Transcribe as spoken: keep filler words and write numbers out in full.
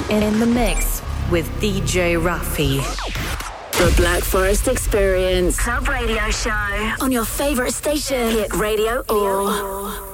In the mix with D J Rafi. The Black Forest Experience Club Radio Show on your favorite station, Hit Radio Or.